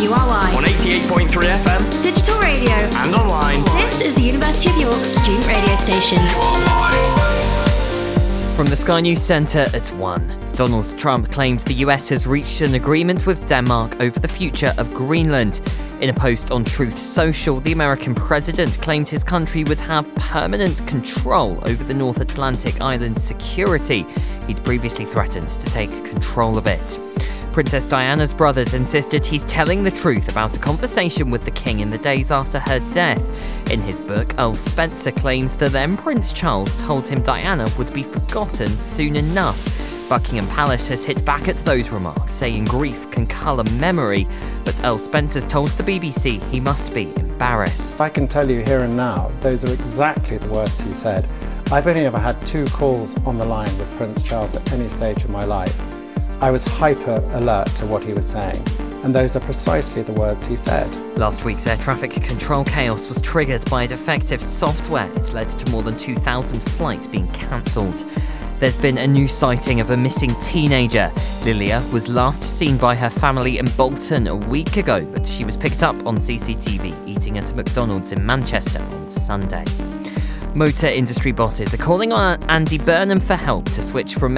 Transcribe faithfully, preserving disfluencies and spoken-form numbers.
W R Y. On eighty-eight point three F M. Digital radio. And online. This is the University of York student radio station. From the Sky News Centre at one. Donald Trump claims the U S has reached an agreement with Denmark over the future of Greenland. In a post on Truth Social, the American president claimed his country would have permanent control over the North Atlantic island's security. He'd previously threatened to take control of it. Princess Diana's brothers insisted he's telling the truth about a conversation with the king in the days after her death. In his book, Earl Spencer claims that then Prince Charles told him Diana would be forgotten soon enough. Buckingham Palace has hit back at those remarks, saying grief can colour memory, but Earl Spencer's told the B B C he must be embarrassed. I can tell you here and now, those are exactly the words he said. I've only ever had two calls on the line with Prince Charles at any stage of my life. I was hyper alert to what he was saying, and those are precisely the words he said. Last week's air traffic control chaos was triggered by defective software. It's led to more than two thousand flights being cancelled. There's been a new sighting of a missing teenager. Lilia was last seen by her family in Bolton a week ago, but she was picked up on C C T V eating at a McDonald's in Manchester on Sunday. Motor industry bosses are calling on Andy Burnham for help to switch from